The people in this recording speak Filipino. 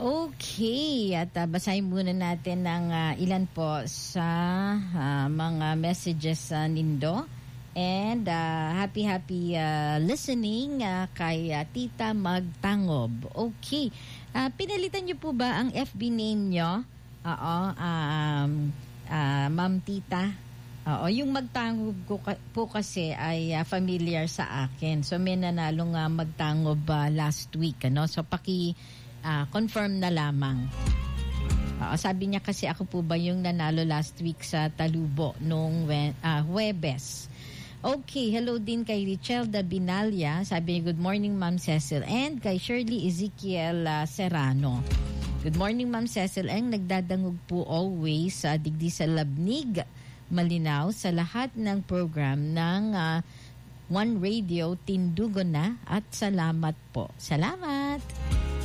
Okay, at basahin muna natin ng ilan po sa mga messages nindo. And happy listening kay Tita Magtangob. Okay, pinalitan niyo po ba ang FB name niyo? Oo, Ma'am Tita. Oo, yung Magtangob ko po kasi ay familiar sa akin. So may nanalong Magtangob last week, ano? So confirm na lamang. Sabi niya kasi ako po ba yung nanalo last week sa Talubo nung Huwebes. Okay, hello din kay Richelda Binalya. Sabi niya, good morning Ma'am Cecil. And kay Shirley Ezekiel Serrano. Good morning Ma'am Cecil. Ang nagdadangog po always sa digdi sa labnig, malinaw sa lahat ng program ng One Radio. Tindugo na at salamat po. Salamat!